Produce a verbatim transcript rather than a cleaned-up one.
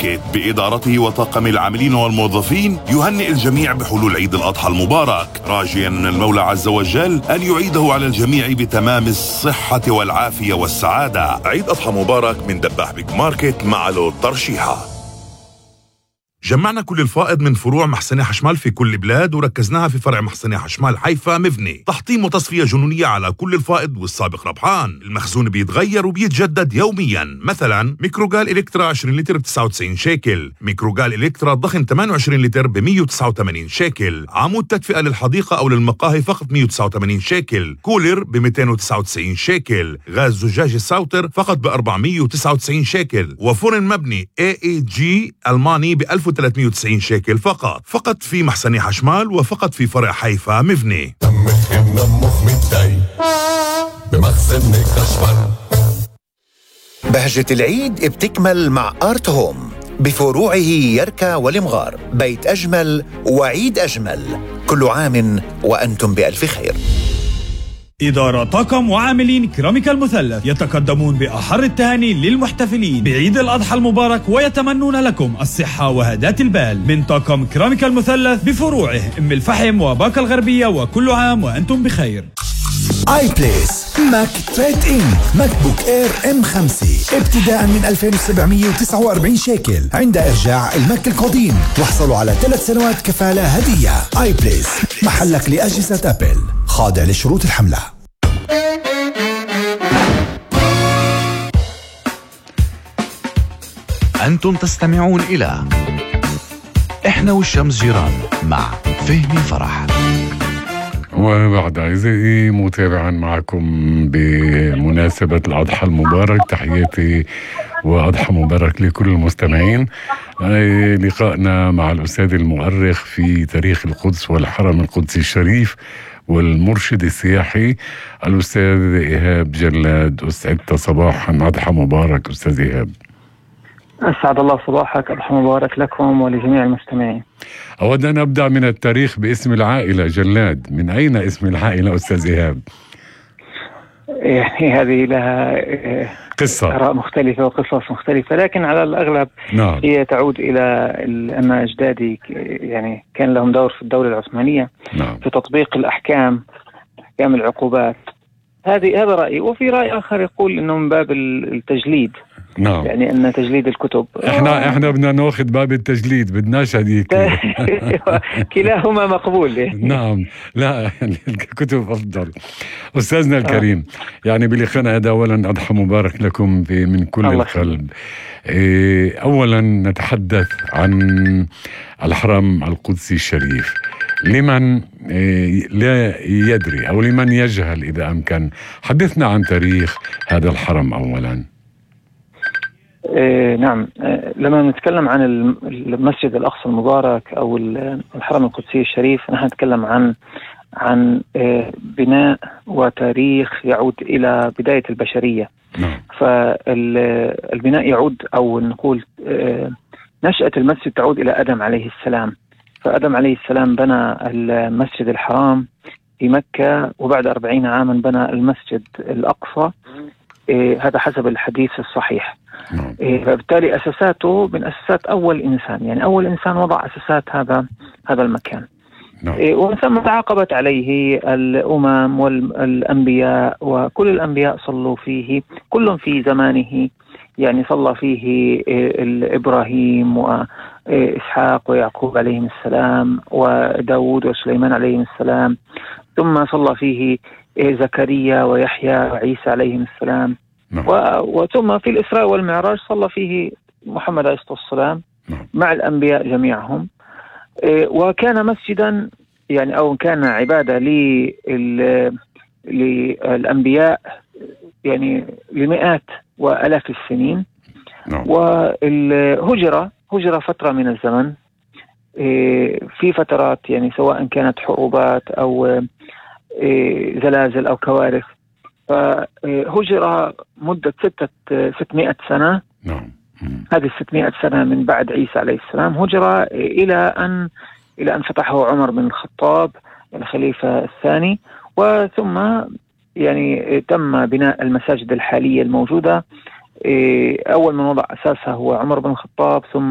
ماركت بإدارته وطاقم العاملين والموظفين يهنئ الجميع بحلول عيد الأضحى المبارك، راجيا من المولى عز وجل أن يعيده على الجميع بتمام الصحة والعافية والسعادة. عيد أضحى مبارك من دباح بيج ماركت مع لو ترشيحة. جمعنا كل الفائض من فروع محسنة حشمال في كل البلاد وركزناها في فرع محسنة حشمال حيفا مفني، تحطيم وتصفية جنونية على كل الفائض والسابق ربحان. المخزون بيتغير وبيتجدد يوميا، مثلا ميكروغال إلكترا عشرين لتر ب تسعة وتسعين شيكل، ميكروغال إلكترا ضخم ثمانية وعشرين لتر ب مية وتسعة وثمانين شيكل، عمود تدفئة للحديقة أو للمقاهي فقط مية وتسعة وثمانين شيكل، كولر ب مئتين وتسعة وتسعين شيكل، غاز زجاج الساوتر فقط ب أربعمية وتسعة وتسعين شيكل، وفرن مبني إيه إيه جي ألماني ب ألف وثلاثمية وتسعين شيكل فقط فقط في محسنة حشمال وفقط في فرع حيفا مفني. بهجة العيد بتكمل مع آرت هوم بفروعه يركا والمغار. بيت أجمل وعيد أجمل، كل عام وأنتم بألف خير. إدارة طاقم وعاملين كراميكا المثلث يتقدمون بأحر التهاني للمحتفلين بعيد الأضحى المبارك ويتمنون لكم الصحة وهداة البال من طاقم كراميكا المثلث بفروعه أم الفحم وباقة الغربية، وكل عام وأنتم بخير. آي بليس ماك تريد إن ماك بوك إير إم خمسة ابتداء من ألفين وسبعمية وتسعة وأربعين شيكل عند إرجاع الماك القديم، واحصلوا على ثلاث سنوات كفالة هدية. آي بليس محلك لأجهزة أبل، خاضع لشروط الحملة. أنتم تستمعون إلى إحنا والشمس جيران مع فهمي فرح. وبعد أعزائي متابعا معكم بمناسبة الأضحى المبارك، تحياتي وأضحى مبارك لكل المستمعين. لقائنا مع الأستاذ المؤرخ في تاريخ القدس والحرم القدسي الشريف والمرشد السياحي الأستاذ إيهاب جلاد. أسعدت صباحا، أضحى مبارك أستاذ إيهاب. أسعد الله صباحك، أضحى مبارك لكم ولجميع المستمعين. أود أن أبدأ من التاريخ باسم العائلة جلاد. من أين اسم العائلة أستاذ إيهاب؟ يعني هذه لها قصة آراء مختلفة وقصص مختلفة، لكن على الأغلب نعم. هي تعود إلى أن أجدادي يعني كان لهم دور في الدولة العثمانية نعم. في تطبيق الأحكام، أحكام العقوبات. هذه هذا رأيي، وفي رأي آخر يقول إنه من باب التجليد. نعم. يعني أن تجليد الكتب. احنا احنا بدنا ناخذ باب التجليد، بدناش هذيك. كلاهما مقبول. نعم، لا يعني الكتب افضل. استاذنا الكريم، يعني بلقائنا هذا اولا اضحى مبارك لكم من كل القلب. إيه، اولا نتحدث عن الحرم القدسي الشريف. لمن إيه لا يدري او لمن يجهل اذا امكن، حدثنا عن تاريخ هذا الحرم اولا. إيه نعم، إيه لما نتكلم عن المسجد الأقصى المبارك أو الحرم القدسي الشريف، نحن نتكلم عن عن إيه بناء وتاريخ يعود إلى بداية البشرية. نعم. فالبناء يعود أو نقول إيه نشأة المسجد تعود إلى آدم عليه السلام. فآدم عليه السلام بنى المسجد الحرام في مكة، وبعد أربعين عاما بنى المسجد الأقصى. إيه هذا حسب الحديث الصحيح. نعم. إيه فبالتالي أساساته من أساسات أول إنسان، يعني أول إنسان وضع أساسات هذا هذا المكان. نعم. إيه ومن ثم تعاقبت عليه الأمم والأنبياء، وكل الأنبياء صلوا فيه، كل في زمانه. يعني صلى فيه إيه إبراهيم وإسحاق ويعقوب عليهم السلام، وداود وسليمان عليهم السلام. ثم صلى فيه إيه زكريا ويحيى وعيسى عليهم السلام. نعم. وثم في الإسراء والمعراج صلى فيه محمد عليه الصلاة والسلام. نعم. مع الأنبياء جميعهم. وكان مسجدا يعني أو كان عبادة للأنبياء يعني لمئات وألاف السنين. نعم. والهجرة هجرة فترة من الزمن في فترات، يعني سواء كانت حروبات أو زلازل أو كوارث، فهجر مدة ستة ستمائة سنة. نعم. هذه الستمائة سنة من بعد عيسى عليه السلام هجر إلى أن إلى أن فتحه عمر بن الخطاب الخليفة الثاني، وثم يعني تم بناء المساجد الحالية الموجودة. أول من وضع أساسها هو عمر بن الخطاب، ثم